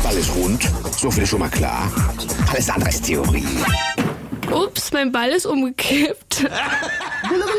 alles rund. So viel schon mal klar. Alles andere ist Theorie. Ups, mein Ball ist umgekippt.